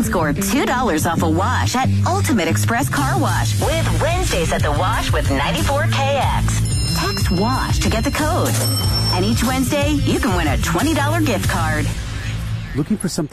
score $2 off a wash at Ultimate Express Car Wash with Wednesdays at the Wash with 94KX. Text WASH to get the code. And each Wednesday, you can win a $20 gift card. Looking for something